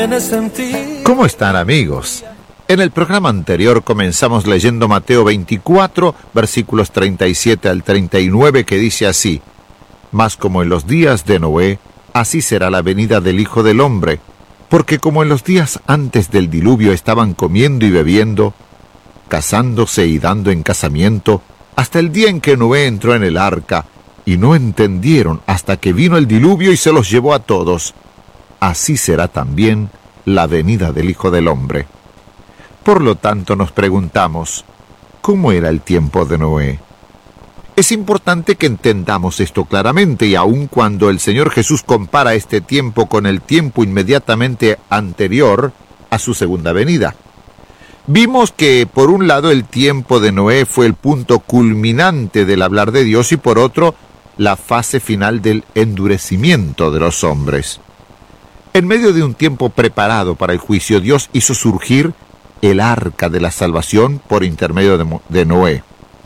¿Cómo están, amigos? En el programa anterior comenzamos leyendo Mateo 24, versículos 37 al 39, que dice así: Mas como en los días de Noé, así será la venida del Hijo del Hombre, porque como en los días antes del diluvio estaban comiendo y bebiendo, casándose y dando en casamiento, hasta el día en que Noé entró en el arca, y no entendieron hasta que vino el diluvio y se los llevó a todos, así será también la venida del Hijo del Hombre. Por lo tanto nos preguntamos, ¿cómo era el tiempo de Noé? Es importante que entendamos esto claramente, y aun cuando el Señor Jesús compara este tiempo con el tiempo inmediatamente anterior a su segunda venida. Vimos que por un lado el tiempo de Noé fue el punto culminante del hablar de Dios y por otro la fase final del endurecimiento de los hombres. En medio de un tiempo preparado para el juicio, Dios hizo surgir el arca de la salvación por intermedio de Noé.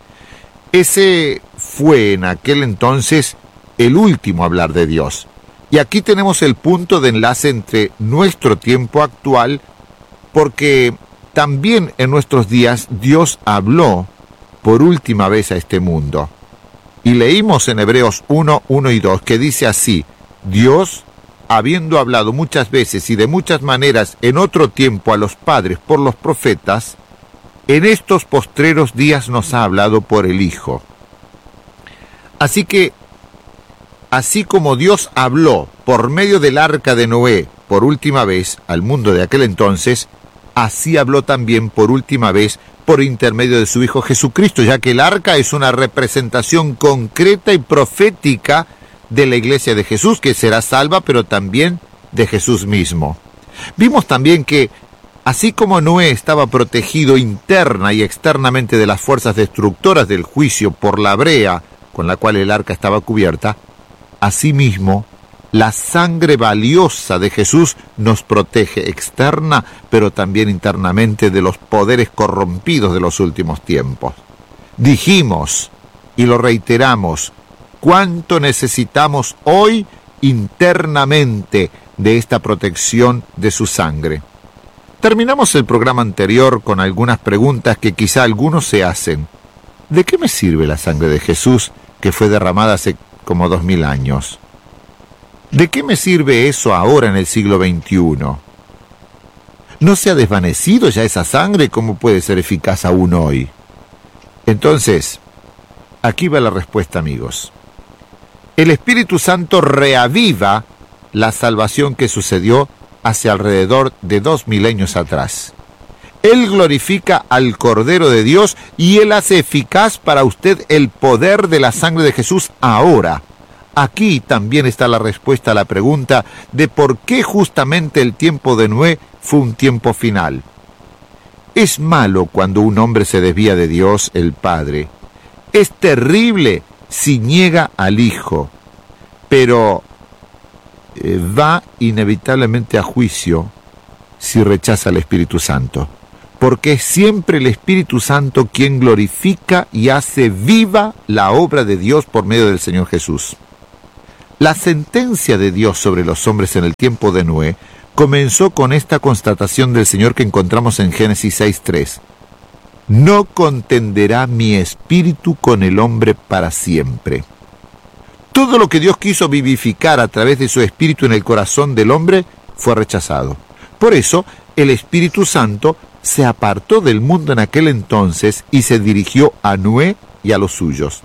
Ese fue en aquel entonces el último hablar de Dios. Y aquí tenemos el punto de enlace entre nuestro tiempo actual, porque también en nuestros días Dios habló por última vez a este mundo. Y leímos en Hebreos 1, 1 y 2 que dice así: Dios, habiendo hablado muchas veces y de muchas maneras en otro tiempo a los padres por los profetas, en estos postreros días nos ha hablado por el Hijo. Así que, así como Dios habló por medio del arca de Noé por última vez al mundo de aquel entonces, así habló también por última vez por intermedio de su Hijo Jesucristo, ya que el arca es una representación concreta y profética de la iglesia de Jesús, que será salva, pero también de Jesús mismo. Vimos también que, así como Noé estaba protegido interna y externamente de las fuerzas destructoras del juicio por la brea con la cual el arca estaba cubierta, asimismo, la sangre valiosa de Jesús nos protege externa, pero también internamente de los poderes corrompidos de los últimos tiempos. Dijimos, y lo reiteramos, cuánto necesitamos hoy internamente de esta protección de su sangre. Terminamos el programa anterior con algunas preguntas que quizá algunos se hacen. ¿De qué me sirve la sangre de Jesús que fue derramada hace como 2000 años? ¿De qué me sirve eso ahora en el siglo XXI? ¿No se ha desvanecido ya esa sangre? ¿Cómo puede ser eficaz aún hoy? Entonces, aquí va la respuesta, amigos. El Espíritu Santo reaviva la salvación que sucedió hace alrededor de 2 milenios atrás. Él glorifica al Cordero de Dios y Él hace eficaz para usted el poder de la sangre de Jesús ahora. Aquí también está la respuesta a la pregunta de por qué justamente el tiempo de Noé fue un tiempo final. Es malo cuando un hombre se desvía de Dios, el Padre. Es terrible si niega al Hijo, pero va inevitablemente a juicio si rechaza al Espíritu Santo, porque es siempre el Espíritu Santo quien glorifica y hace viva la obra de Dios por medio del Señor Jesús. La sentencia de Dios sobre los hombres en el tiempo de Noé comenzó con esta constatación del Señor que encontramos en Génesis 6:3. No contenderá mi espíritu con el hombre para siempre. Todo lo que Dios quiso vivificar a través de su espíritu en el corazón del hombre fue rechazado. Por eso, el Espíritu Santo se apartó del mundo en aquel entonces y se dirigió a Noé y a los suyos.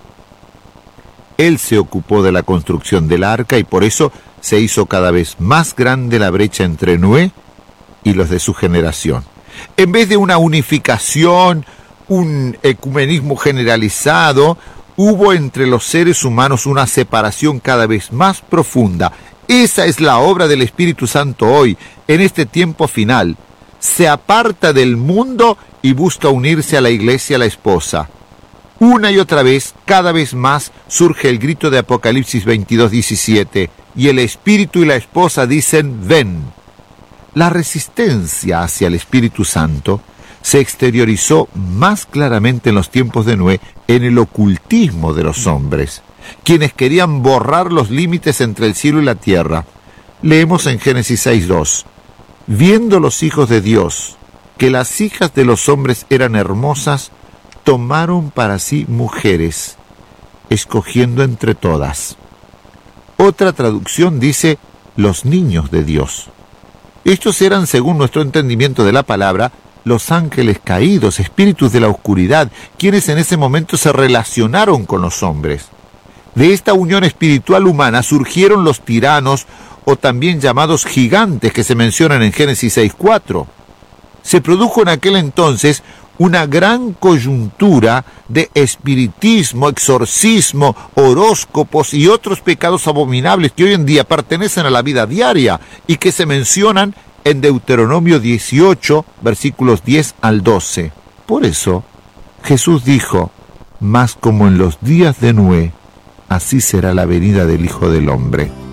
Él se ocupó de la construcción del arca y por eso se hizo cada vez más grande la brecha entre Noé y los de su generación. En vez de una unificación, un ecumenismo generalizado, hubo entre los seres humanos una separación cada vez más profunda. Esa es la obra del Espíritu Santo hoy, en este tiempo final. Se aparta del mundo y busca unirse a la iglesia, a la esposa. Una y otra vez, cada vez más, surge el grito de Apocalipsis 22:17, y el Espíritu y la esposa dicen, ven. La resistencia hacia el Espíritu Santo se exteriorizó más claramente en los tiempos de Noé en el ocultismo de los hombres, quienes querían borrar los límites entre el cielo y la tierra. Leemos en Génesis 6:2. Viendo los hijos de Dios que las hijas de los hombres eran hermosas, tomaron para sí mujeres, escogiendo entre todas. Otra traducción dice, los niños de Dios. Estos eran, según nuestro entendimiento de la palabra, los ángeles caídos, espíritus de la oscuridad, quienes en ese momento se relacionaron con los hombres. De esta unión espiritual humana surgieron los tiranos, o también llamados gigantes, que se mencionan en Génesis 6:4. Se produjo en aquel entonces una gran coyuntura de espiritismo, exorcismo, horóscopos y otros pecados abominables que hoy en día pertenecen a la vida diaria y que se mencionan en Deuteronomio 18, versículos 10 al 12. Por eso, Jesús dijo, mas como en los días de Noé, así será la venida del Hijo del Hombre.